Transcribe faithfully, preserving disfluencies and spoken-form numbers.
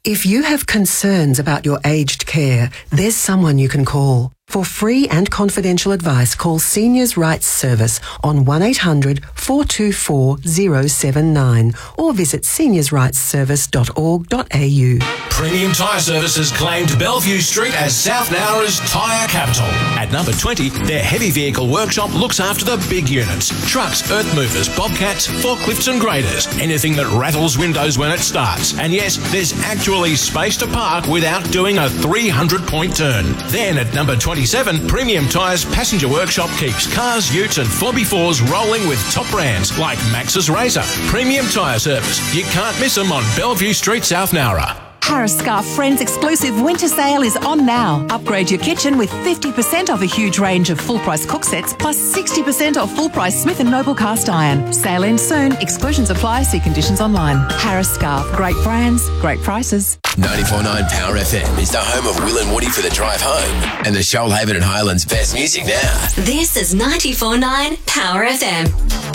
If you have concerns about your aged care, there's someone you can call. For free and confidential advice, call Seniors Rights Service on one eight hundred four two four zero seven nine or visit seniors rights service dot org dot a u. Premium Tyre Services claimed Bellevue Street as South Nowra's tyre capital. At number twenty, their heavy vehicle workshop looks after the big units. Trucks, earth movers, bobcats, forklifts and graders. Anything that rattles windows when it starts. And yes, there's actually space to park without doing a three hundred point turn. Then at number twenty-seven, Premium Tyres Passenger Workshop keeps cars, utes and four by fours rolling with top brands like Max's Razor. Premium Tyre Service. You can't miss them on Bellevue Street, South Nowra. Harris Scarf Friends exclusive winter sale is on now. Upgrade your kitchen with fifty percent off a huge range of full-price cook sets plus sixty percent off full-price Smith and Noble cast iron. Sale ends soon. Exclusions apply. See conditions online. Harris Scarf. Great brands, great prices. ninety-four point nine Power F M is the home of Will and Woody for the drive home and the Shoalhaven and Highlands best music now. This is ninety-four point nine Power F M.